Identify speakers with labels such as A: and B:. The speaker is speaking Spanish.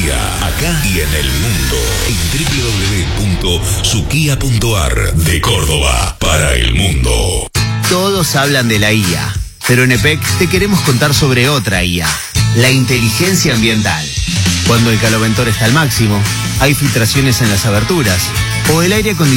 A: IA, acá y en el mundo. En www.sukia.ar de Córdoba para el mundo.
B: Todos hablan de la IA, pero en EPEC te queremos contar sobre otra IA, la inteligencia ambiental. Cuando el caloventor está al máximo, hay filtraciones en las aberturas o el aire acondicionado